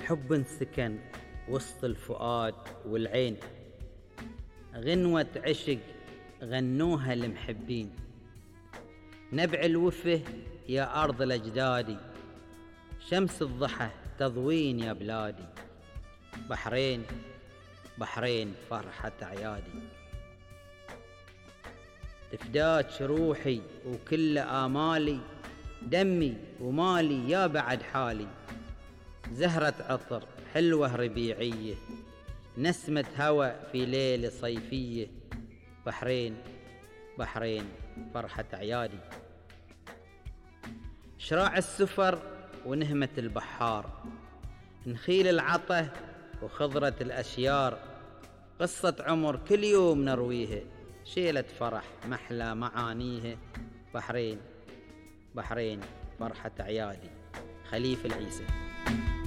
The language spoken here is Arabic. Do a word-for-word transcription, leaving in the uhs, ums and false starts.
حب سكن وسط الفؤاد والعين، غنوة عشق غنوها المحبين. نبع الوفه يا أرض الأجدادي، شمس الضحى تضوين يا بلادي. بحرين بحرين فرحة عيادي، تفداك روحي وكل آمالي، دمي ومالي يا بعد حالي. زهرة عطر حلوة ربيعية، نسمة هوى في ليل صيفية. بحرين بحرين فرحة عيادي، شراع السفر ونهمة البحار، نخيل العطه وخضرة الأشيار. قصة عمر كل يوم نرويها، شيلة فرح محلى معانيها. بحرين بحرين فرحة عيادي. خليفة العيسى.